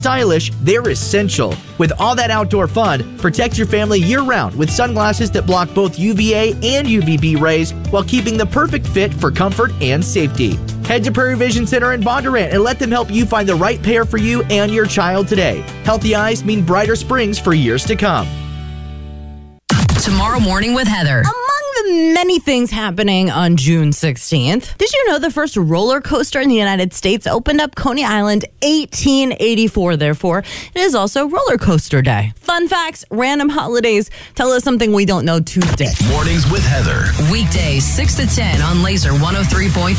stylish, they're essential. With all that outdoor fun, protect your family year-round with sunglasses that block both UVA and UVB rays while keeping the perfect fit for comfort and safety. Head to Prairie Vision Center in Bondurant and let them help you find the right pair for you and your child today. Healthy eyes mean brighter springs for years to come. Tomorrow Morning with Heather. Among the many things happening on June 16th, did you know the first roller coaster in the United States opened up Coney Island 1884? Therefore, it is also Roller Coaster Day. Fun facts, random holidays tell us something we don't know Tuesday. Mornings with Heather. Weekdays 6 to 10 on Laser 103.3.